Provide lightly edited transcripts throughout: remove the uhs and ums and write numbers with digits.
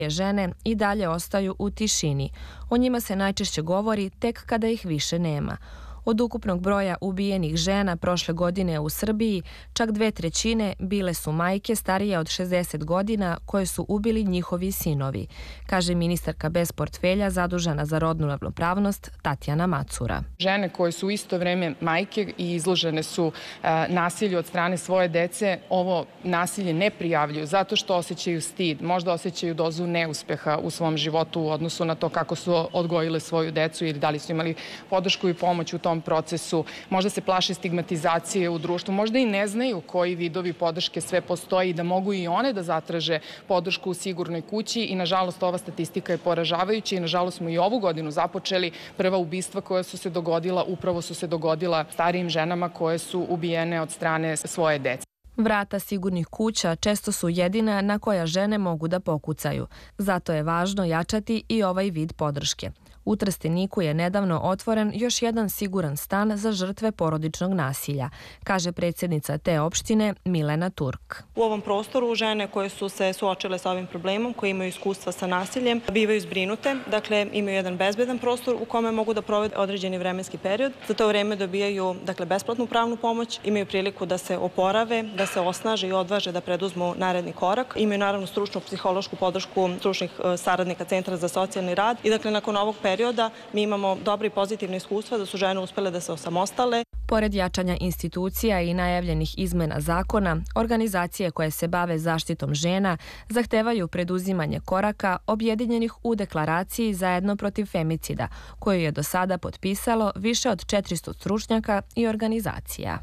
Žene i dalje ostaju u tišini. O njima se najčešće govori tek kada ih više nema. Od ukupnog broja ubijenih žena prošle godine u Srbiji, čak 2/3 bile su majke starije od 60 godina koje su ubili njihovi sinovi, kaže ministarka bez portfelja zadužena za rodnu ravnopravnost Tatjana Macura. Žene koje su u isto vreme majke i izložene su nasilju od strane svoje dece, ovo nasilje ne prijavljuju zato što osjećaju stid, možda osjećaju dozu neuspeha u svom životu u odnosu na to kako su odgojile svoju decu ili da li su imali podršku i pomoć u tom procesu, možda se plaše stigmatizacije u društvu, možda i ne znaju koji vidovi podrške sve postoji i da mogu i one da zatraže podršku u sigurnoj kući i nažalost ova statistika je poražavajuća i nažalost smo i ovu godinu započeli. Prva ubistva koja su se dogodila, upravo su se dogodila starijim ženama koje su ubijene od strane svoje dece. Vrata sigurnih kuća često su jedina na koja žene mogu da pokucaju. Zato je važno jačati i ovaj vid podrške. U Trsteniku je nedavno otvoren još jedan siguran stan za žrtve porodičnog nasilja, kaže predsjednica te opštine Milena Turk. U ovom prostoru žene koje su se suočile sa ovim problemom, koje imaju iskustva sa nasiljem, bivaju zbrinute, dakle imaju jedan bezbedan prostor u kome mogu da provede određeni vremenski period. Za to vreme dobijaju besplatnu pravnu pomoć, imaju priliku da se oporave, da se osnaže i odvaže da preduzmu naredni korak. Imaju naravno stručnu psihološku podršku stručnih saradnika Centra za socijalni rad i nakon ovog perioda mi imamo dobre i pozitivne iskustva da su žene uspele da se osamostale. Pored jačanja institucija i najavljenih izmena zakona, organizacije koje se bave zaštitom žena zahtevaju preduzimanje koraka objedinjenih u deklaraciji Zajedno protiv femicida, koju je do sada potpisalo više od 400 stručnjaka i organizacija.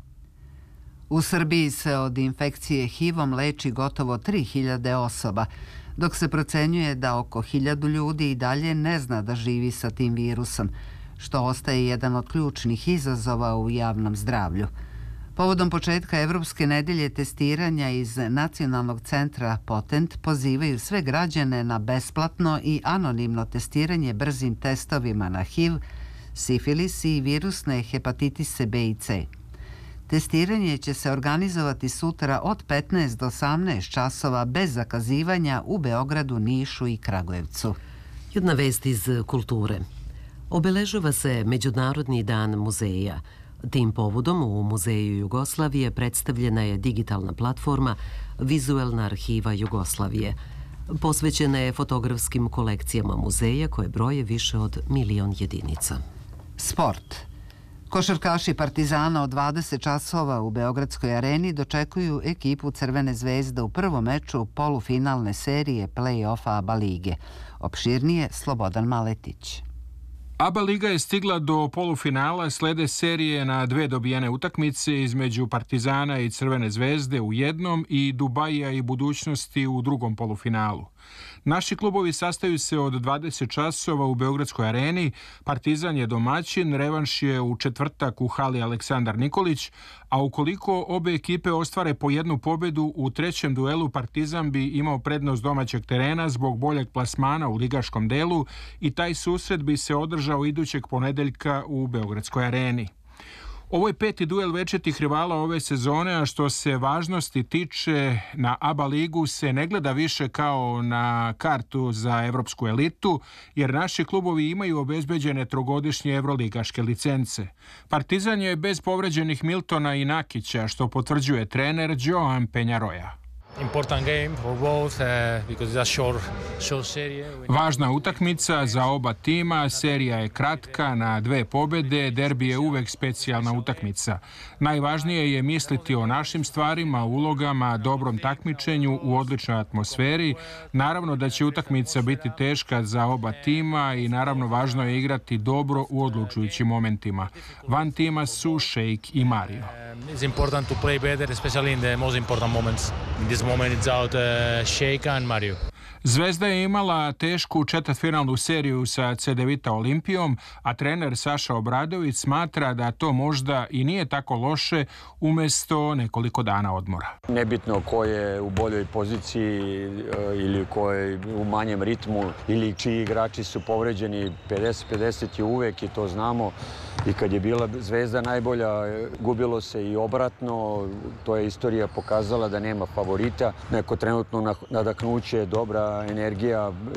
U Srbiji se od infekcije HIV-om leči gotovo 3000 osoba, dok se procenjuje da oko 1000 ljudi i dalje ne zna da živi sa tim virusom, što ostaje jedan od ključnih izazova u javnom zdravlju. Povodom početka Evropske nedelje testiranja iz Nacionalnog centra Potent pozivaju sve građane na besplatno i anonimno testiranje brzim testovima na HIV, sifilis i virusne hepatitise B i C. Testiranje će se organizovati sutra od 15 do 18 časova bez zakazivanja u Beogradu, Nišu i Kragujevcu. Jedna vest iz kulture. Obeležava se Međunarodni dan muzeja. Tim povodom u Muzeju Jugoslavije predstavljena je digitalna platforma Vizuelna arhiva Jugoslavije. Posvećena je fotografskim kolekcijama muzeja koje broje više od 1.000.000 jedinica. Sport. Košarkaši Partizana od 20 časova u Beogradskoj areni dočekuju ekipu Crvene zvezde u prvom meču polufinalne serije play-offa ABA lige. Opširnije Slobodan Maletić. ABA liga je stigla do polufinala, slede serije na 2 dobijene utakmice između Partizana i Crvene zvezde u jednom i Dubaija i Budućnosti u drugom polufinalu. Naši klubovi sastaju se od 20 časova u Beogradskoj areni, Partizan je domaćin, revanš je u četvrtak u hali Aleksandar Nikolić, a ukoliko obe ekipe ostvare po jednu pobedu u trećem duelu, Partizan bi imao prednost domaćeg terena zbog boljeg plasmana u ligaškom delu i taj susret bi se održao idućeg ponedeljka u Beogradskoj areni. Ovo je 5. duel večitih rivala ove sezone, a što se važnosti tiče, na ABA ligu se ne gleda više kao na kartu za evropsku elitu, jer naši klubovi imaju obezbeđene trogodišnje evroligaške licence. Partizan je bez povređenih Miltona i Nakića, što potvrđuje trener Joan Penjaroja. Važna utakmica za oba tima, serija je kratka na 2 pobede, derbi je uvek specijalna utakmica. Najvažnije je misliti o našim stvarima, ulogama, dobrom takmičenju, u odličnoj atmosferi. Naravno da će utakmica biti teška za oba tima i naravno važno je igrati dobro u odlučujućim momentima. Van tima su Šejk i Mario. It's important to play better, especially in the most important moments. In this moment it's out Sheikh and Mario. Zvezda je imala tešku četvrtfinalnu seriju sa Cedevita Olimpijom, a trener Saša Obradović smatra da to možda i nije tako loše umesto nekoliko dana odmora. Nebitno ko je u boljoj poziciji ili ko je u manjem ritmu ili čiji igrači su povređeni, 50-50 je uvek i to znamo I kad je bila Zvezda najbolja, gubilo se i obratno. To je istorija pokazala da nema favorita. Neko trenutno nadahnuće, dobra energija,